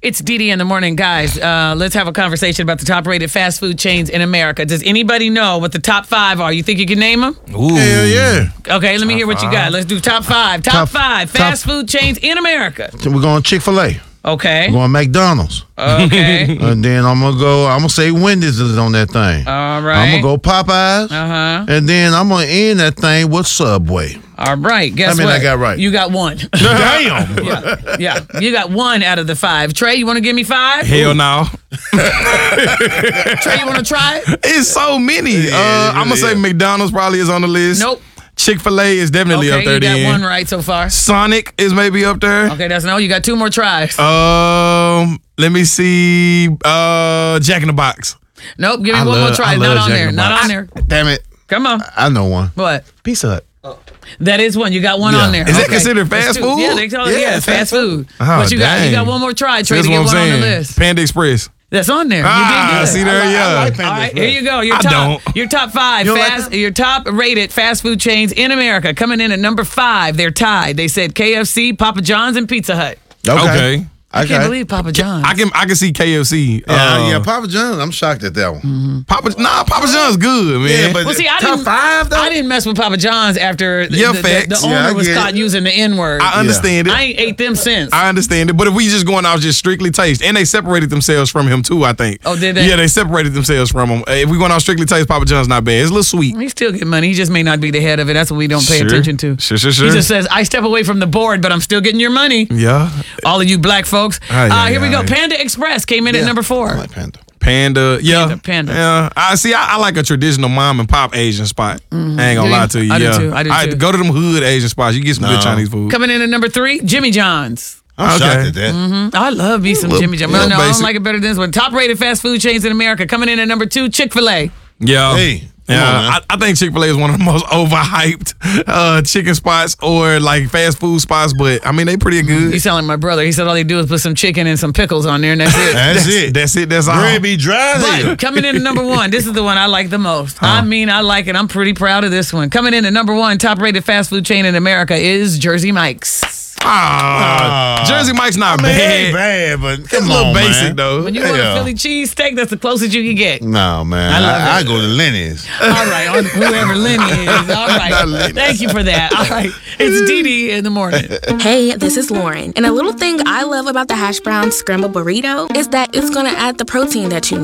It's Dee in the morning, guys. Let's have a conversation about the top-rated fast food chains in America. Does anybody know what the top 5 are? You think you can name them? Ooh. Hell yeah. Okay, let me hear what you got. Let's do top 5. Top 5 fast food chains in America. So we're going Chick-fil-A. Okay. We're going McDonald's. Okay. And then I'm going to say Wendy's is on that thing. All right. I'm going to go Popeyes. Uh-huh. And then I'm going to end that thing with Subway. All right. Guess How many what? I got right? You got 1. Damn. Yeah. You got 1 out of the 5. Trey, you want to give me 5? Hell no. Trey, you want to try it? It's so many. I'm going to say McDonald's probably is on the list. Nope. Chick-fil-A is definitely up there. Okay, you got then. 1 right so far. Sonic is maybe up there. Okay, that's no. You got 2 more tries. Let me see. Jack in the Box. Nope, give me one more try. Not on there. Not on there. Damn it. Come on. I know one. What? Pizza Hut. That is 1. You got 1 Yeah. on there. Is that Okay. considered That's fast 2. food? Yeah, they call it. Yeah, Yeah, it's fast fast food. Oh, What you got? You dang. got 1 more try. Trey, That's to what get I'm 1 on saying. the list. Panda Express. That's on there. Ah, you did good. see there, yeah. I like All Panda right, Express. here you go. Your I top, don't. your top 5 You don't like fast, them? your top rated fast food chains in America. Coming in at number 5. They're tied. They said KFC, Papa John's, and Pizza Hut. Okay. I can't believe Papa John's. I can see KFC. Yeah, Papa John's. I'm shocked at that one. Papa John's good, man. Yeah, but Well, see, I top didn't, 5 though. I didn't mess with Papa John's after Yeah, the facts. owner Yeah, I was get caught it. using the N-word. I understand I it. ain't ate them since. I understand it. But if we just going off just strictly taste, and they separated themselves from him too, I think. Oh, did they? Yeah, they separated themselves from him. If we going off strictly taste, Papa John's not bad. It's a little sweet. He still get money. He just may not be the head of it. That's what we don't pay Sure. attention to. Sure. He just says, I step away from the board, but I'm still getting your money. Yeah. All of you black folks. Here we go. Panda Express came in at number 4. I like Panda. Panda. Yeah. Panda. Yeah. I like a traditional mom and pop Asian spot. I ain't gonna Do you? lie to you. I do yeah. too. I do too. Go to them hood Asian spots. You get some good Chinese food. Coming in at number 3, Jimmy John's. I'm Okay. shocked at that. I love me some Little- Jimmy John's. little No, I don't basic. like it better than this one. Top rated fast food chains in America. Coming in at number 2, Chick-fil-A. Yeah. Hey, come on, Yeah, man. I think Chick-fil-A is one of the most overhyped chicken spots or like fast food spots, but I mean they pretty You good. sound like my brother. He said all they do is put some chicken and some pickles on there, and that's it. That's it. That's it. That's all. Bread be dry there. But coming in at number 1, this is the one I like the most. I mean, I like it. I'm pretty proud of this one. Coming in at number 1, top rated fast food chain in America is Jersey Mike's. Jersey Mike's not I mean, it ain't bad. bad, but It's come a little on, basic man. though. When you want a Yeah. Philly cheesesteak, that's the closest you can get. No, man. I love I it. go to Lenny's. All right, on whoever Lenny is. All Not right. Lenny. Thank you for that. All right. It's Dee in the morning. Hey, this is Lauren. And a little thing I love about the hash brown scrambled burrito is that it's going to add the protein that you need.